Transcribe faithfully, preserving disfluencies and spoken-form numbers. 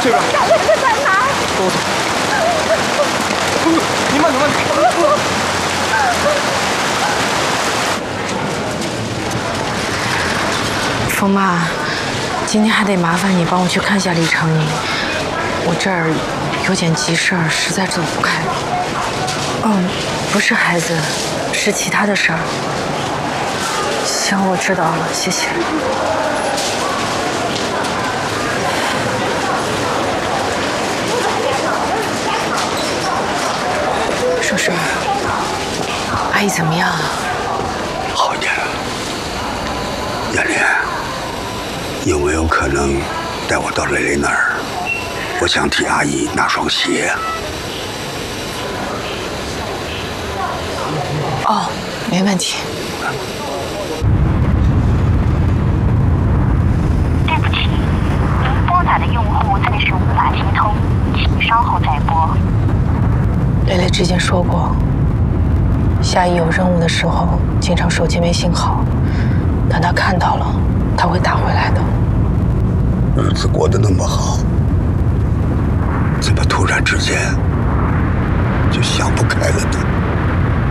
这边。 小月是在哪？ 跟我走。你慢点，慢点。 风妈，今天还得麻烦你帮我去看一下李成宁，我这儿有点急事儿，实在走不开。嗯，不是孩子，是其他的事儿。行，我知道了，谢谢。叔叔，阿姨怎么样啊？ 好一点了。雅莲，有没有可能带我到蕾蕾那儿？我想替阿姨拿双鞋。 哦，没问题。 对不起，您拨打的用户暂时无法接通，请稍后再拨。 蕾蕾之前说过，夏姨有任务的时候，经常手机没信号，等她看到了，她会打回来的。 日子过得那么好。